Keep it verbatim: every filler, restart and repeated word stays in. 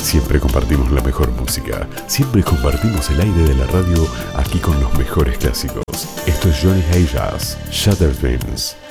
Siempre compartimos la mejor música. Siempre compartimos el aire de la radio aquí con los mejores clásicos. Esto es Johnny Hayes, Shattered Dreams.